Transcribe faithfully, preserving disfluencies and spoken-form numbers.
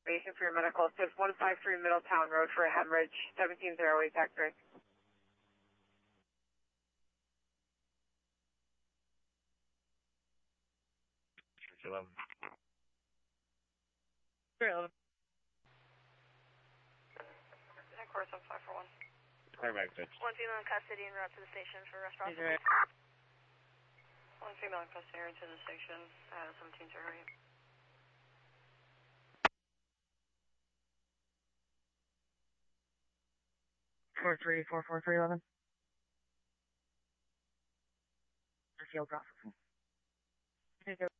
information for your medical. So it's one five three Middletown Road for a hemorrhage, seventeen oh eight X-ray. eleven. three eleven. Course on five four one. Clear back, bitch. One female in custody en route to the station for restaurant. Right. One female in custody to the station at seventeen oh eight. four three four four three eleven. Field processing.